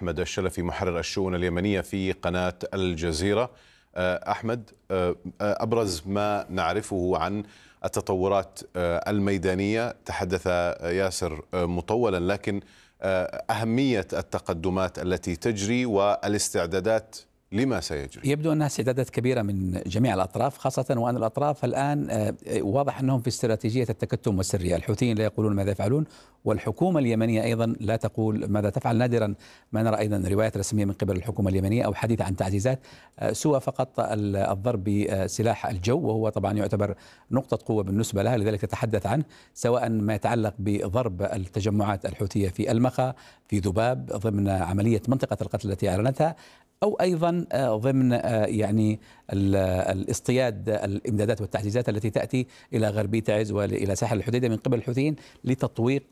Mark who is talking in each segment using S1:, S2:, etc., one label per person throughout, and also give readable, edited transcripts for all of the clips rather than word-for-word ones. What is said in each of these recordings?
S1: أحمد الشلفي محرر الشؤون اليمنية في قناة الجزيرة. أحمد، أبرز ما نعرفه عن التطورات الميدانية تحدث ياسر مطولا، لكن أهمية التقدمات التي تجري والاستعدادات لما سيجري.
S2: يبدو أنها استعدادات كبيرة من جميع الأطراف، خاصة وأن الأطراف الآن واضح أنهم في استراتيجية التكتم والسرية. الحوثيين لا يقولون ماذا يفعلون، والحكومة اليمنية أيضا لا تقول ماذا تفعل. نادرا ما نرى أيضا روايات رسمية من قبل الحكومة اليمنية أو حديث عن تعزيزات، سوى فقط الضرب بسلاح الجو، وهو طبعا يعتبر نقطة قوة بالنسبة لها، لذلك تتحدث عنه، سواء ما يتعلق بضرب التجمعات الحوثية في المخا، في ذباب ضمن عملية منطقة القتل التي أعلنتها، أو أيضا ضمن يعني الاصطياد الإمدادات والتعزيزات التي تأتي إلى غربي تعز وإلى ساحل الحديدة من قبل الحوثيين لتطويق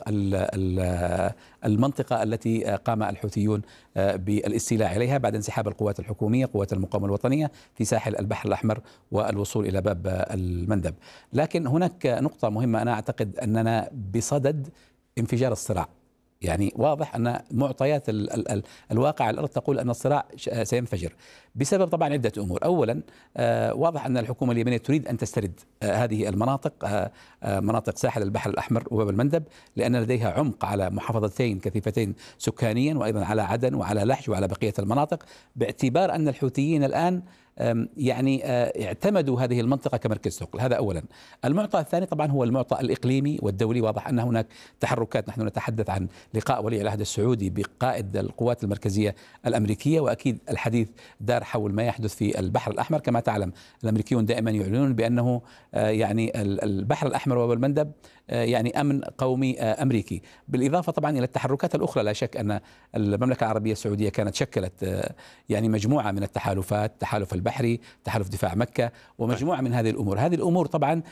S2: المنطقة التي قام الحوثيون بالاستيلاء عليها بعد انسحاب القوات الحكومية، قوات المقاومة الوطنية، في ساحل البحر الأحمر والوصول إلى باب المندب. لكن هناك نقطة مهمة، أنا أعتقد أننا بصدد انفجار الصراع. يعني واضح أن معطيات الواقع على الأرض تقول أن الصراع سينفجر بسبب طبعا عدة أمور. أولا، واضح أن الحكومة اليمنية تريد أن تسترد هذه المناطق، مناطق ساحل البحر الأحمر وباب المندب، لأن لديها عمق على محافظتين كثيفتين سكانيا، وأيضا على عدن وعلى لحج وعلى بقية المناطق، باعتبار أن الحوثيين الآن يعني اعتمدوا هذه المنطقة كمركز ثقل. هذا أولا. المعطى الثاني طبعا هو المعطى الإقليمي والدولي. واضح أن هناك تحركات، نحن نتحدث عن لقاء ولي العهد السعودي بقائد القوات المركزية الأمريكية، وأكيد الحديث دار حول ما يحدث في البحر الأحمر. كما تعلم الأمريكيون دائما يعلنون بأنه يعني البحر الأحمر والمندب يعني أمن قومي أمريكي، بالإضافة طبعا إلى التحركات الأخرى. لا شك أن المملكة العربية السعودية كانت شكلت يعني مجموعة من التحالفات، تحالف البحري، تحالف دفاع مكة، ومجموعة من هذه الأمور. هذه الأمور طبعا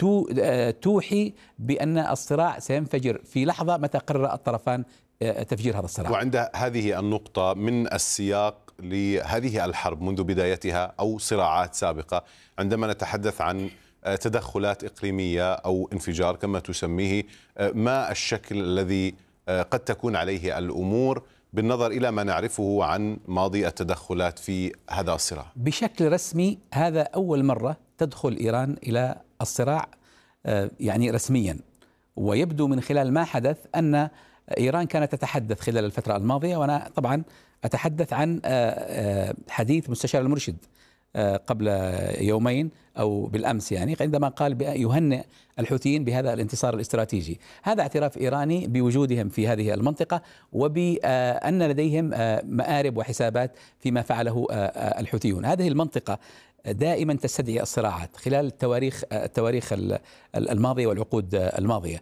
S2: توحي بأن الصراع سينفجر في لحظة متى قرر الطرفان تفجير هذا الصراع.
S1: وعند هذه النقطة من السياق لهذه الحرب منذ بدايتها أو صراعات سابقة، عندما نتحدث عن تدخلات إقليمية أو انفجار كما تسميه، ما الشكل الذي قد تكون عليه الأمور بالنظر إلى ما نعرفه عن ماضي التدخلات في هذا الصراع؟
S2: بشكل رسمي هذا أول مرة تدخل إيران إلى الصراع يعني رسميا، ويبدو من خلال ما حدث أن إيران كانت تتحدث خلال الفترة الماضية، وأنا طبعا أتحدث عن حديث مستشار المرشد قبل يومين أو بالأمس، يعني عندما قال يهنئ الحوثيين بهذا الانتصار الاستراتيجي. هذا اعتراف إيراني بوجودهم في هذه المنطقة، وبأن لديهم مآرب وحسابات فيما فعله الحوثيون. هذه المنطقة دائما تستدعي الصراعات خلال التواريخ الماضية والعقود الماضية.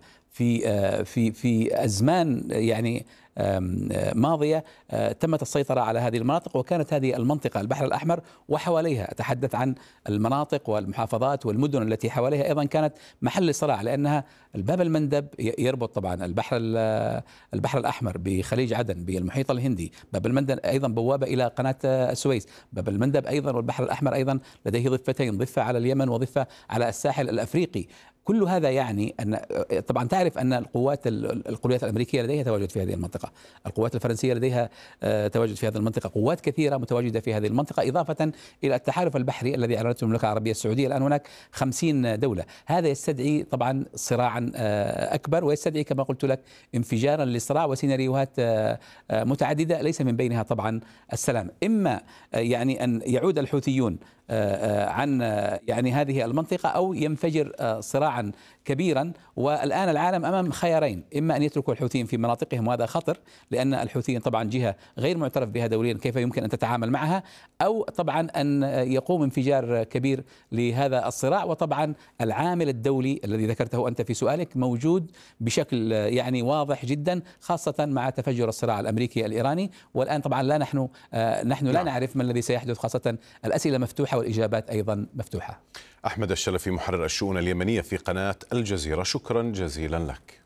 S2: في أزمان يعني ماضية تمت السيطرة على هذه المناطق، وكانت هذه المنطقة البحر الأحمر وحواليها، أتحدث عن المناطق والمحافظات والمدن التي حواليها، أيضا كانت محل صراع، لأنها الباب المندب يربط طبعا البحر الأحمر بخليج عدن بالمحيط الهندي، باب المندب أيضا بوابة إلى قناة السويس، باب المندب أيضا والبحر الأحمر أيضا لديه ضفتين، ضفة على اليمن وضفة على الساحل الأفريقي. كل هذا يعني أن طبعا تعرف أن القوات الأمريكية لديها تواجد في هذه المنطقة، القوات الفرنسية لديها تواجد في هذه المنطقة، قوات كثيرة متواجدة في هذه المنطقة، إضافة إلى التحالف البحري الذي أعلنته المملكة العربية السعودية. الآن هناك 50 دولة. هذا يستدعي طبعا صراعا أكبر، ويستدعي كما قلت لك انفجارا للصراع وسيناريوهات متعددة، ليس من بينها طبعا السلام. إما يعني أن يعود الحوثيون عن يعني هذه المنطقة، أو ينفجر صراعا كبيرا. والآن العالم أمام خيارين، إما أن يتركوا الحوثيين في مناطقهم، وهذا خطر لأن الحوثيين طبعا جهة غير معترف بها دوليا، كيف يمكن أن تتعامل معها، أو طبعا أن يقوم انفجار كبير لهذا الصراع. وطبعا العامل الدولي الذي ذكرته أنت في سؤالك موجود بشكل يعني واضح جدا، خاصة مع تفجر الصراع الأمريكي الإيراني. والآن طبعا نحن لا نعرف ما الذي سيحدث، خاصة الأسئلة مفتوحة والإجابات أيضا مفتوحة.
S1: أحمد الشلفي محرر الشؤون اليمنية في قناة الجزيرة، شكرا جزيلا لك.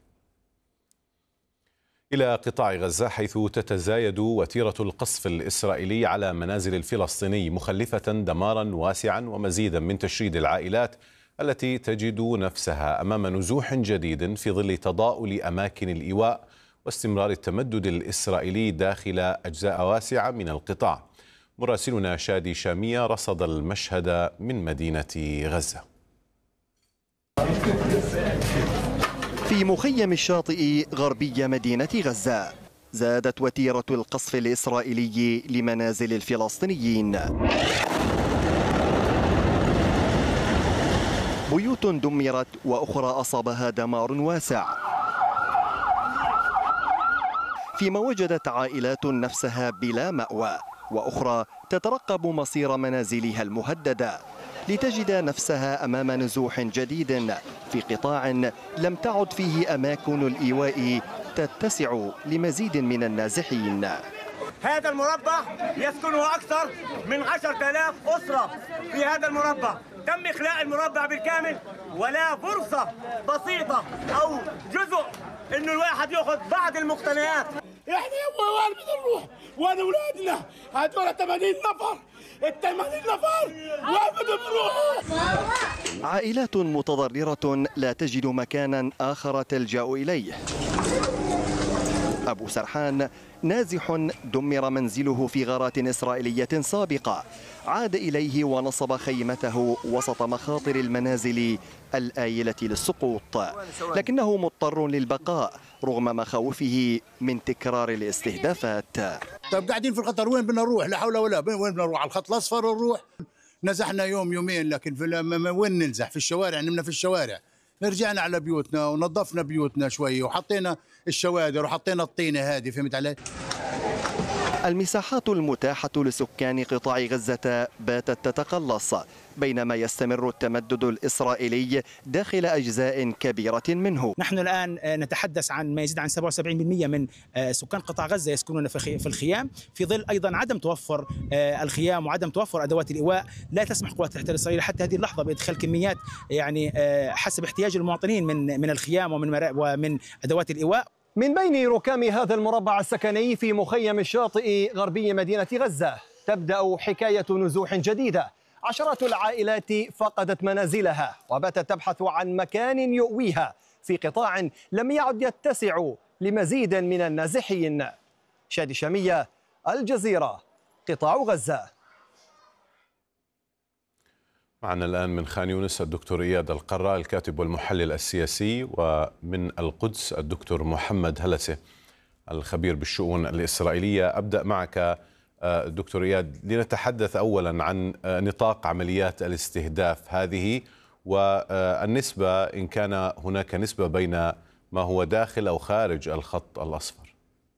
S1: إلى قطاع غزة، حيث تتزايد وتيرة القصف الإسرائيلي على منازل الفلسطيني، مخلفة دمارا واسعا ومزيدا من تشريد العائلات التي تجد نفسها أمام نزوح جديد في ظل تضاؤل أماكن الإيواء واستمرار التمدد الإسرائيلي داخل أجزاء واسعة من القطاع. مراسلنا شادي شامية رصد المشهد من مدينة غزة.
S3: في مخيم الشاطئ غربي مدينة غزة زادت وتيرة القصف الإسرائيلي لمنازل الفلسطينيين. بيوت دمرت وأخرى أصابها دمار واسع، فيما وجدت عائلات نفسها بلا مأوى، وأخرى تترقب مصير منازلها المهددة لتجد نفسها أمام نزوح جديد في قطاع لم تعد فيه أماكن الإيواء تتسع لمزيد من النازحين.
S4: هذا المربع يسكنه أكثر من 10,000 أسرة. في هذا المربع تم إخلاء المربع بالكامل، ولا فرصة بسيطة أو جزء إنه الواحد يأخذ بعض المقتنيات.
S5: إحنا وين بدنا نروح؟ وين أولادنا؟ هدول 80 نفر، ال 80 نفر وين بدهم يروحوا؟
S3: عائلات متضررة لا تجد مكانا آخر تلجأ إليه. أبو سرحان نازح دمر منزله في غارات إسرائيلية سابقة، عاد إليه ونصب خيمته وسط مخاطر المنازل الآيلة للسقوط، لكنه مضطر للبقاء رغم مخاوفه من تكرار الاستهدافات.
S5: طيب قاعدين في الخطر، وين بدنا نروح؟ لا حول ولا قوة. وين بدنا نروح؟ على الخط الأصفر نروح؟ نزحنا يوم يومين، لكن وين ننزح؟ في الشوارع، نمنا في الشوارع. رجعنا على بيوتنا ونظفنا بيوتنا شوي وحطينا الشوادر وحطينا الطينة هذه، فهمت علي؟
S3: المساحات المتاحة لسكان قطاع غزة باتت تتقلص بينما يستمر التمدد الإسرائيلي داخل أجزاء كبيرة منه.
S6: نحن الآن نتحدث عن ما يزيد عن 77% من سكان قطاع غزة يسكنون في الخيام، في ظل أيضا عدم توفر الخيام وعدم توفر أدوات الإيواء. لا تسمح قوات الاحتلال الإسرائيلي حتى هذه اللحظة بإدخال كميات يعني حسب احتياج المواطنين من الخيام ومن أدوات الإيواء.
S7: من بين ركام هذا المربع السكني في مخيم الشاطئ غربي مدينة غزة تبدأ حكاية نزوح جديدة. عشرات العائلات فقدت منازلها وباتت تبحث عن مكان يؤويها في قطاع لم يعد يتسع لمزيد من النازحين. شادي شامية، الجزيرة، قطاع غزة.
S1: معنا الآن من خان يونس الدكتور إياد القراء الكاتب والمحلل السياسي، ومن القدس الدكتور محمد هلسة الخبير بالشؤون الإسرائيلية. أبدأ معك دكتور إياد لنتحدث أولا عن نطاق عمليات الاستهداف هذه والنسبة، إن كان هناك نسبة بين ما هو داخل أو خارج الخط الأصفر.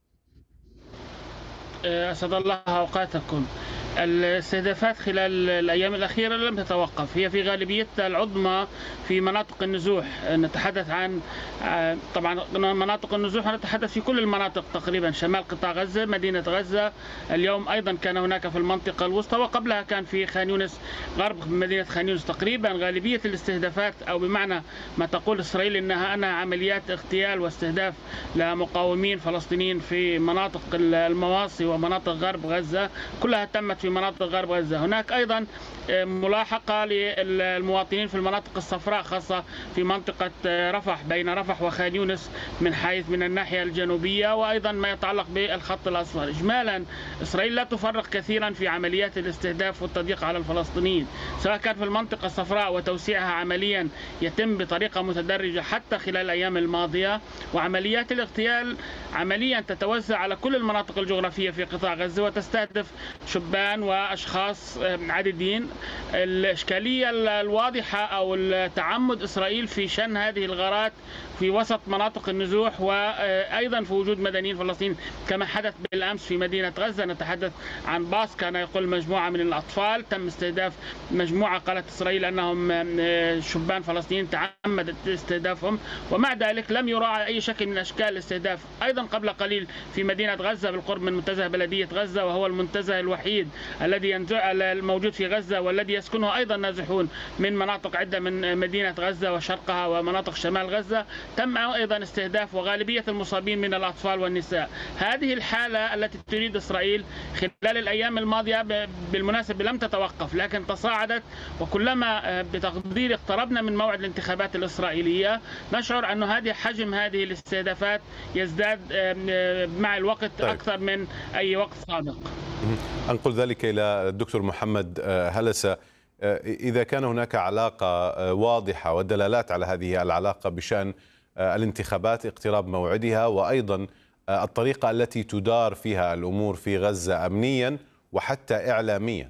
S8: أسعد الله أوقاتكم. الاستهدافات خلال الأيام الأخيرة لم تتوقف، هي في غالبيتها العظمى في مناطق النزوح. نتحدث عن طبعا مناطق النزوح، ونتحدث في كل المناطق تقريبا، شمال قطاع غزة، مدينة غزة. اليوم أيضا كان هناك في المنطقة الوسطى، وقبلها كان في خان يونس، غرب مدينة خان يونس. تقريبا غالبية الاستهدافات، أو بمعنى ما تقول إسرائيل أنها عمليات اغتيال واستهداف لمقاومين فلسطينيين في مناطق المواصي ومناطق غرب غزة، كلها تمت في مناطق غرب غزة. هناك أيضا ملاحقة للمواطنين في المناطق الصفراء، خاصة في منطقة رفح، بين رفح وخان يونس من الناحية الجنوبية، وأيضا ما يتعلق بالخط الأصفر. إجمالا إسرائيل لا تفرق كثيرا في عمليات الاستهداف والتضييق على الفلسطينيين، سواء كان في المنطقة الصفراء وتوسيعها عمليا يتم بطريقة متدرجة حتى خلال الأيام الماضية، وعمليات الاغتيال عمليا تتوزع على كل المناطق الجغرافية في قطاع غزة وتستهدف شبان وأشخاص عديدين. الإشكالية الواضحة أو التعمد إسرائيل في شن هذه الغارات في وسط مناطق النزوح، وأيضا في وجود مدنيين فلسطينيين كما حدث بالأمس في مدينة غزة. نتحدث عن باص كان يقول مجموعة من الأطفال تم استهداف مجموعة، قالت إسرائيل أنهم شبان فلسطينيين تعمدت استهدافهم، ومع ذلك لم يراعى أي شكل من أشكال الاستهداف. أيضا قبل قليل في مدينة غزة بالقرب من منتزه بلدية غزة، وهو المنتزه الوحيد الموجود في غزة والذي يسكنه أيضا نازحون من مناطق عدة من مدينة غزة وشرقها ومناطق شمال غزة. تم أيضا استهداف وغالبية المصابين من الأطفال والنساء. هذه الحالة التي تريد إسرائيل خلال الأيام الماضية بالمناسبة لم تتوقف، لكن تصاعدت، وكلما بتقدير اقتربنا من موعد الانتخابات الإسرائيلية نشعر أن حجم هذه الاستهدافات يزداد مع الوقت أكثر من أي وقت سابق.
S1: أنقل ذلك إلى الدكتور محمد هلسة. إذا كان هناك علاقة واضحة ودلالات على هذه العلاقة بشأن الانتخابات، اقتراب موعدها، وأيضا الطريقة التي تدار فيها الأمور في غزة أمنيا وحتى إعلاميا.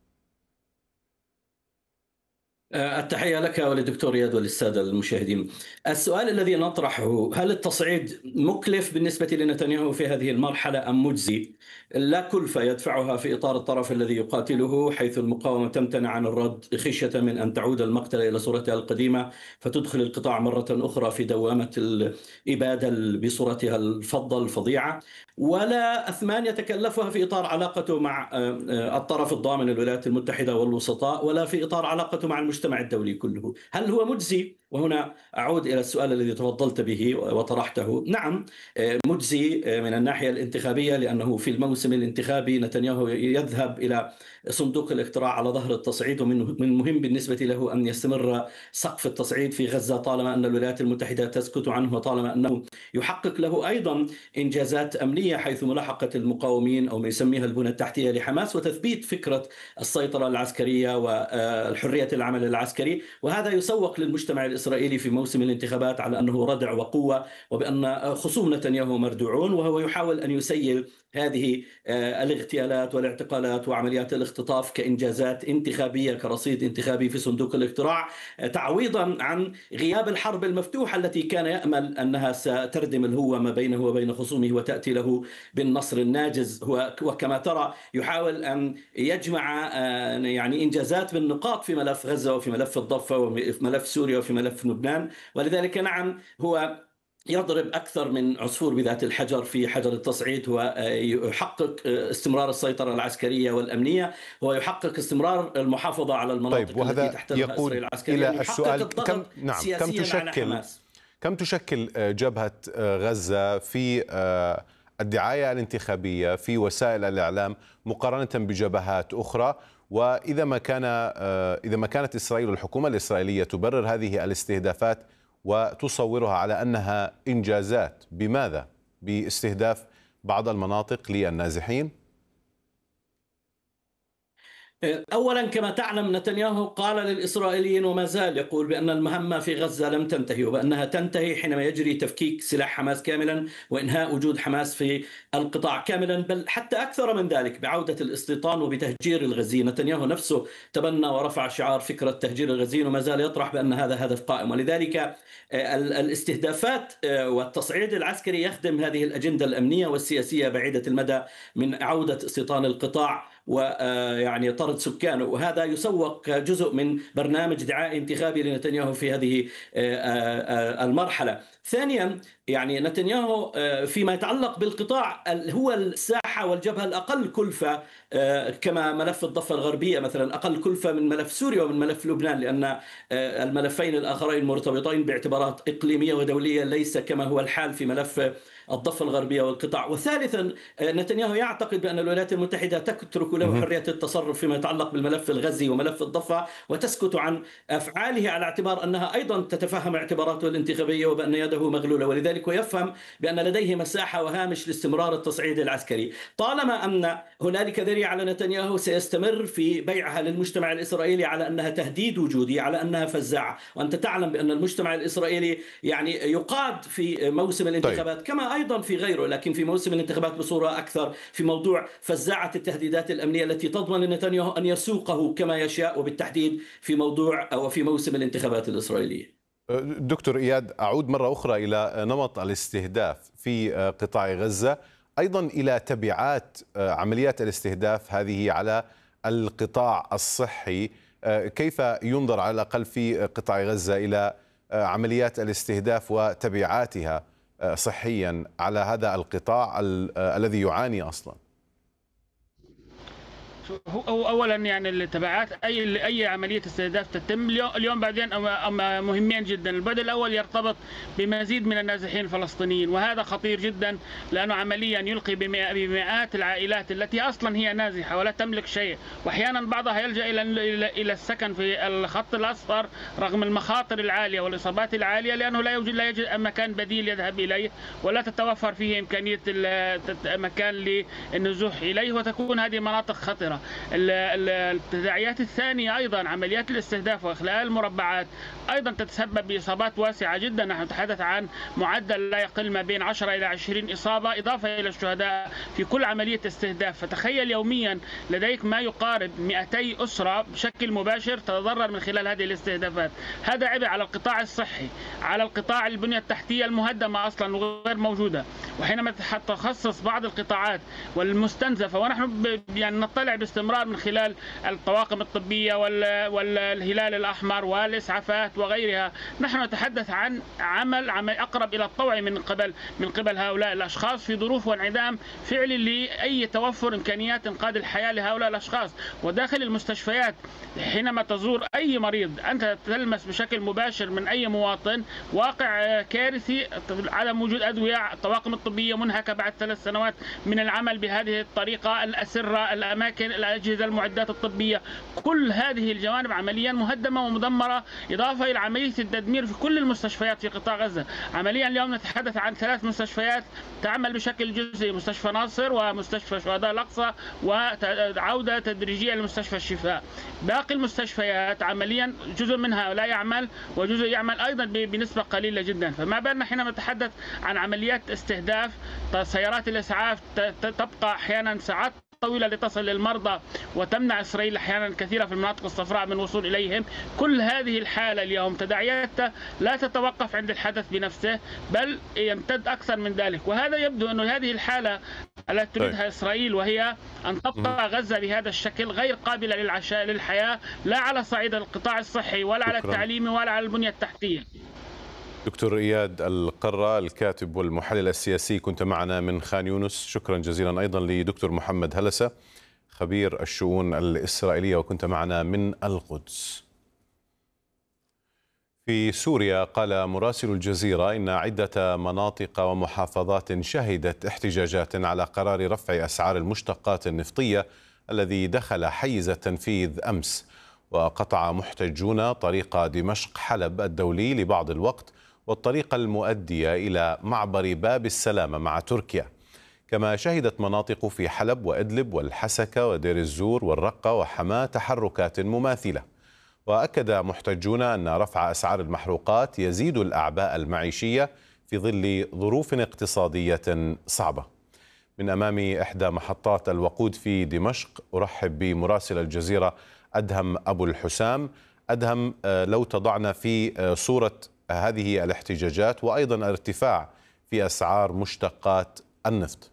S9: التحية لك وللدكتور رياض وللسادة المشاهدين. السؤال الذي نطرحه: هل التصعيد مكلف بالنسبة لنتنياهو في هذه المرحلة أم مجزي؟ لا كلفة يدفعها في إطار الطرف الذي يقاتله، حيث المقاومة تمتنع عن الرد خشية من أن تعود المقتلة إلى صورتها القديمة فتدخل القطاع مرة أخرى في دوامة الإبادة بصورتها الفظة الفظيعة، ولا أثمان يتكلفها في إطار علاقته مع الطرف الضامن الولايات المتحدة والوسطاء، ولا في إطار علاقته مع المجتمع الدولي كله. هل هو مجزي؟ وهنا أعود إلى السؤال الذي تفضلت به وطرحته. نعم، مجزي من الناحية الانتخابية، لأنه في الموسم الانتخابي نتنياهو يذهب إلى صندوق الاقتراع على ظهر التصعيد، ومن المهم بالنسبة له أن يستمر سقف التصعيد في غزة طالما أن الولايات المتحدة تسكت عنه، وطالما أنه يحقق له أيضا إنجازات أمنية، حيث ملاحقة المقاومين أو ما يسميها البنى التحتية لحماس، وتثبيت فكرة السيطرة العسكرية والحرية العمل العسكري. وهذا يسوق للمجتمع الإسرائيلي في موسم الانتخابات على أنه ردع وقوة، وبأن خصوم نتنياهو مردوعون، وهو يحاول أن يسيل هذه الاغتيالات والاعتقالات وعمليات الاختطاف كإنجازات انتخابية، كرصيد انتخابي في صندوق الاقتراع، تعويضا عن غياب الحرب المفتوحة التي كان يأمل أنها ستردم الهوة ما بينه وبين خصومه وتأتي له بالنصر الناجز. وكما ترى يحاول أن يجمع يعني إنجازات بالنقاط في ملف غزة وفي ملف الضفة وفي ملف سوريا وفي ملف لبنان. ولذلك نعم، هو يضرب أكثر من عصفور بذات الحجر في حجر التصعيد. هو يحقق استمرار السيطرة العسكرية والأمنية، هو يحقق استمرار المحافظة على المناطق التي تحتلها إسرائيل العسكرية،
S1: إلى السؤال كم تشكل جبهة غزة في الدعاية الانتخابية في وسائل الإعلام مقارنة بجبهات أخرى؟ وإذا ما كانت إسرائيل الحكومة الإسرائيلية تبرر هذه الاستهدافات وتصورها على أنها إنجازات، بماذا؟ باستهداف بعض المناطق للنازحين؟
S9: أولا كما تعلم نتنياهو قال للإسرائيليين وما زال يقول بأن المهمة في غزة لم تنتهي، وبأنها تنتهي حينما يجري تفكيك سلاح حماس كاملا وإنهاء وجود حماس في القطاع كاملا، بل حتى أكثر من ذلك بعودة الاستيطان وبتهجير الغزيين. نتنياهو نفسه تبنى ورفع شعار فكرة تهجير الغزيين وما زال يطرح بأن هذا هدف قائم. ولذلك الاستهدافات والتصعيد العسكري يخدم هذه الأجندة الأمنية والسياسية بعيدة المدى من عودة استيطان القطاع ويعني طرد سكانه، وهذا يسوق جزء من برنامج دعائي انتخابي لنتنياهو في هذه المرحلة. ثانيا يعني نتنياهو فيما يتعلق بالقطاع هو الساحة والجبهة الأقل كلفة، كما ملف الضفة الغربية مثلا أقل كلفة من ملف سوريا ومن ملف لبنان، لأن الملفين الآخرين مرتبطين باعتبارات إقليمية ودولية، ليس كما هو الحال في ملف الضفة الغربية والقطاع. وثالثا نتنياهو يعتقد بأن الولايات المتحدة تترك له حرية التصرف فيما يتعلق بالملف الغزي وملف الضفة، وتسكت عن أفعاله على اعتبار أنها أيضا تتفهم اعتباراته الانتخابية وبأن يده مغلولة. ولذلك يفهم بأن لديه مساحة وهامش لاستمرار التصعيد العسكري. طالما أن هنالك ذريعة على نتنياهو سيستمر في بيعها للمجتمع الإسرائيلي على أنها تهديد وجودي، على أنها فزاعة. وأنت تعلم بأن المجتمع الإسرائيلي يعني يقاد في موسم الانتخابات كما أيضا في غيره، لكن في موسم الانتخابات بصورة أكثر في موضوع فزاعة التهديدات الأمنية التي تضمن لنتنياهو أن يسوقه كما يشاء، وبالتحديد في موضوع أو في موسم الانتخابات الإسرائيلية.
S1: دكتور إياد، أعود مرة أخرى إلى نمط الاستهداف في قطاع غزة، أيضا إلى تبعات عمليات الاستهداف هذه على القطاع الصحي. كيف ينظر على الأقل في قطاع غزة إلى عمليات الاستهداف وتبعاتها صحيا على هذا القطاع الذي يعاني أصلا؟
S8: هو اولا يعني التبعات اي عمليه استهداف تتم اليوم بعدين مهمين جدا. البعد الاول يرتبط بمزيد من النازحين الفلسطينيين، وهذا خطير جدا لانه عمليا يلقي بمئات العائلات التي اصلا هي نازحه ولا تملك شيء، واحيانا بعضها يلجا الى السكن في الخط الاصفر رغم المخاطر العاليه والاصابات العاليه، لانه لا يوجد مكان بديل يذهب اليه ولا تتوفر فيه امكانيه مكان للنزوح اليه، وتكون هذه مناطق خطره. التداعيات الثانيه ايضا عمليات الاستهداف واخلاء المربعات ايضا تتسبب باصابات واسعه جدا. نحن نتحدث عن معدل لا يقل ما بين 10 الى 20 اصابه اضافه الى الشهداء في كل عمليه استهداف. فتخيل يوميا لديك ما يقارب 200 اسره بشكل مباشر تتضرر من خلال هذه الاستهدافات. هذا عبء على القطاع الصحي، على القطاع البنيه التحتيه المهدمه اصلا وغير موجوده. وحينما تخصص بعض القطاعات والمستنزفه، ونحن يعني نطلع باستمرار من خلال الطواقم الطبيه والهلال الاحمر والاسعافات وغيرها، نحن نتحدث عن عمل اقرب الى الطوع من قبل هؤلاء الاشخاص في ظروف وانعدام فعلي لاي توفر امكانيات انقاذ الحياه لهؤلاء الاشخاص. وداخل المستشفيات حينما تزور اي مريض انت تلمس بشكل مباشر من اي مواطن واقع كارثي، عدم وجود ادويه، الطواقم الطبيه منهكه بعد 3 سنوات من العمل بهذه الطريقه، الاسره، الاماكن، الاجهزه، المعدات الطبيه، كل هذه الجوانب عمليا مهدمه ومدمره، اضافه الى عمليه التدمير في كل المستشفيات في قطاع غزه. عمليا اليوم نتحدث عن 3 مستشفيات تعمل بشكل جزئي، مستشفى ناصر ومستشفى شهداء الاقصى وعوده تدريجيه لمستشفى الشفاء. باقي المستشفيات عمليا جزء منها لا يعمل وجزء يعمل ايضا بنسبه قليله جدا. فما بالنا حينما نتحدث عن عمليات استهداف، سيارات الاسعاف تبقى احيانا ساعات طويلة لتصل للمرضى وتمنع إسرائيل أحيانا كثيرة في المناطق الصفراء من الوصول إليهم. كل هذه الحالة اليوم تداعياتها لا تتوقف عند الحدث بنفسه بل يمتد أكثر من ذلك. وهذا يبدو أن هذه الحالة التي تريدها إسرائيل، وهي أن تبقى غزة بهذا الشكل غير قابلة للحياة، لا على صعيد القطاع الصحي ولا على التعليم ولا على البنية التحتية.
S1: دكتور إياد القرة الكاتب والمحلل السياسي كنت معنا من خان يونس، شكرا جزيلا أيضا لدكتور محمد هلسة خبير الشؤون الإسرائيلية وكنت معنا من القدس. في سوريا قال مراسل الجزيرة إن عدة مناطق ومحافظات شهدت احتجاجات على قرار رفع أسعار المشتقات النفطية الذي دخل حيز التنفيذ أمس، وقطع محتجون طريق دمشق حلب الدولي لبعض الوقت والطريق المؤدية إلى معبر باب السلامة مع تركيا. كما شهدت مناطق في حلب وإدلب والحسكة ودير الزور والرقة وحماة تحركات مماثلة. وأكد محتجون أن رفع أسعار المحروقات يزيد الأعباء المعيشية في ظل ظروف اقتصادية صعبة. من أمام إحدى محطات الوقود في دمشق أرحب بمراسل الجزيرة أدهم أبو الحسام. أدهم، لو تضعنا في صورة هذه الاحتجاجات وأيضا ارتفاع في أسعار مشتقات النفط.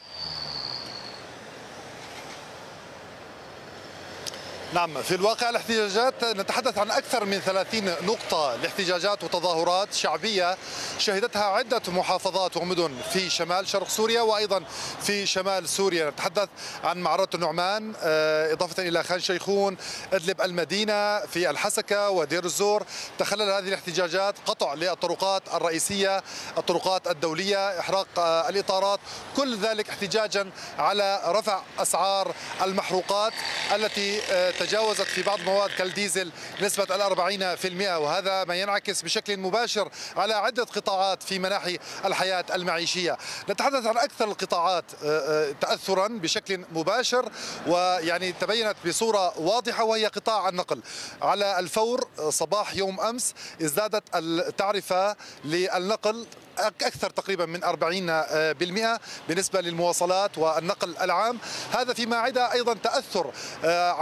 S10: نعم، في الواقع الاحتجاجات نتحدث عن أكثر من 30 نقطة لاحتجاجات وتظاهرات شعبية شهدتها عدة محافظات ومدن في شمال شرق سوريا وأيضا في شمال سوريا. نتحدث عن معرة النعمان إضافة إلى خان شيخون، إدلب، المدينة، في الحسكة ودير الزور. تخلل هذه الاحتجاجات قطع للطرقات الرئيسية، الطرقات الدولية، إحراق الإطارات، كل ذلك احتجاجا على رفع أسعار المحروقات التي تجاوزت في بعض المواد كالديزل نسبة 40%، وهذا ما ينعكس بشكل مباشر على عدة قطاعات في مناحي الحياة المعيشية. نتحدث عن أكثر القطاعات تأثرا بشكل مباشر ويعني تبينت بصورة واضحة، وهي قطاع النقل. على الفور صباح يوم أمس ازدادت التعرفة للنقل أكثر تقريبا من 40% بالنسبة للمواصلات والنقل العام. هذا فيما عدا أيضا تأثر عمليات نقل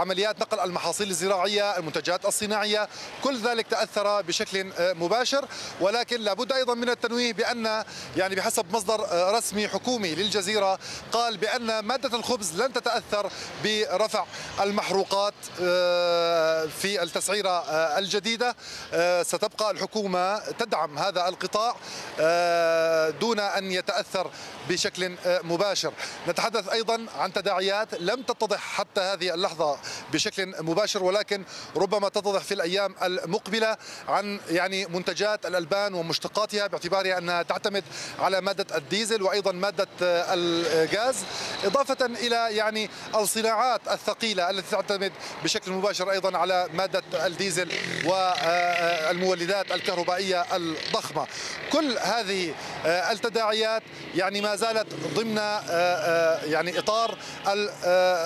S10: معتقل المحاصيل الزراعية، المنتجات الصناعية، كل ذلك تأثر بشكل مباشر. ولكن لابد أيضا من التنويه بأن يعني بحسب مصدر رسمي حكومي للجزيرة قال بأن مادة الخبز لن تتأثر برفع المحروقات في التسعيرة الجديدة. ستبقى الحكومة تدعم هذا القطاع دون أن يتأثر بشكل مباشر. نتحدث أيضا عن تداعيات لم تتضح حتى هذه اللحظة بشكل مباشر، ولكن ربما تتضح في الأيام المقبلة عن يعني منتجات الألبان ومشتقاتها، باعتبارها أنها تعتمد على مادة الديزل وأيضا مادة الغاز، إضافة إلى يعني الصناعات الثقيلة التي تعتمد بشكل مباشر أيضا على مادة الديزل والمولدات الكهربائية الضخمة. كل هذه التداعيات يعني ما زالت ضمن يعني إطار